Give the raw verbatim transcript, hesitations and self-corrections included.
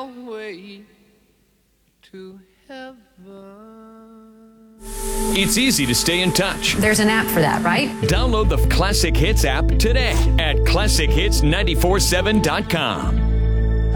way to heaven. It's easy to stay in touch. There's an app for that, right? Download the Classic Hits app today at classic hits nine four seven dot com.